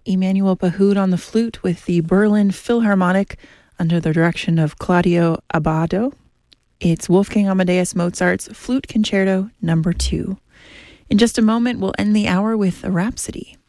Emanuel Bahoud on the flute with the Berlin Philharmonic under the direction of Claudio Abbado. It's Wolfgang Amadeus Mozart's Flute Concerto No. 2. In just a moment, we'll end the hour with a Rhapsody.